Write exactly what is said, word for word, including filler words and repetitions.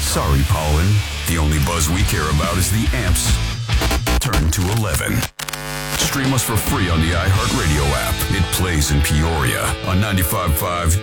Sorry, Pollen. The only buzz we care about is the amps. Turn to eleven. Stream us for free on the iHeartRadio app. It plays in Peoria on ninety-five point five